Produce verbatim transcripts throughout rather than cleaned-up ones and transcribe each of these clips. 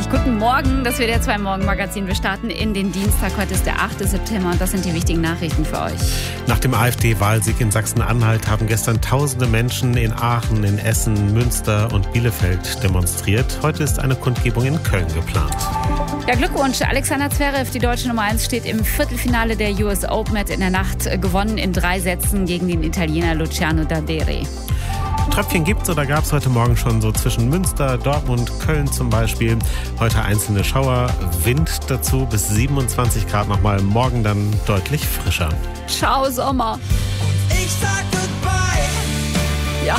sechsunddreißig. Guten Morgen, das W D R zwei Morgen-Magazin. Wir starten in den Dienstag. Heute ist der achte September und das sind die wichtigen Nachrichten für euch. Nach dem AfD-Wahlsieg in Sachsen-Anhalt haben gestern tausende Menschen in Aachen, in Essen, Münster und Bielefeld demonstriert. Heute ist eine Kundgebung in Köln geplant. Ja, Glückwunsch. Alexander Zverev, die deutsche Nummer eins, steht im Viertelfinale der U S Open, hat in der Nacht gewonnen in drei Sätzen gegen den Italiener Luciano Darderi. Tröpfchen gibt's oder gab's heute Morgen schon so zwischen Münster, Dortmund, Köln zum Beispiel. Heute einzelne Schauer, Wind dazu bis siebenundzwanzig Grad nochmal. Morgen dann deutlich frischer. Ciao, Sommer. Ich sag goodbye. Ja.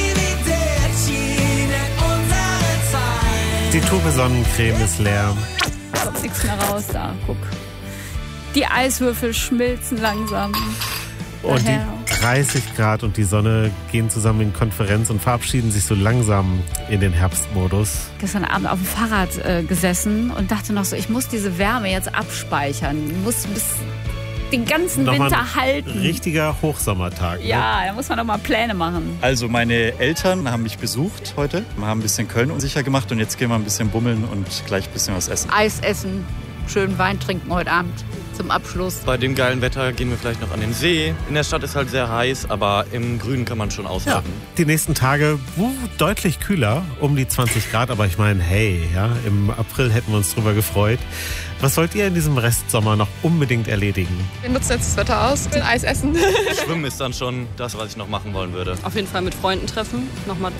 Die Tube Sonnencreme ist leer. Kommt nichts mehr raus da, guck. Die Eiswürfel schmilzen langsam. Und Daher. die dreißig Grad und die Sonne gehen zusammen in Konferenz und verabschieden sich so langsam in den Herbstmodus. Gestern Abend auf dem Fahrrad äh, gesessen und dachte noch so, ich muss diese Wärme jetzt abspeichern. Ich muss bis den ganzen Nochmal Winter ein halten. Richtiger Hochsommertag. Ne? Ja, da muss man noch mal Pläne machen. Also meine Eltern haben mich besucht heute. Wir haben ein bisschen Köln unsicher gemacht und jetzt gehen wir ein bisschen bummeln und gleich ein bisschen was essen. Eis essen, schön Wein trinken heute Abend zum Abschluss. Bei dem geilen Wetter gehen wir vielleicht noch an den See. In der Stadt ist halt sehr heiß, aber im Grünen kann man schon Ja, aushalten. die nächsten Tage uh, deutlich kühler, um die zwanzig Grad. Aber ich meine, hey, ja, im April hätten wir uns drüber gefreut. Was wollt ihr in diesem Restsommer noch unbedingt erledigen? Wir nutzen jetzt das Wetter aus, ein Eis essen. Schwimmen ist dann schon das, was ich noch machen wollen würde. Auf jeden Fall mit Freunden treffen, nochmal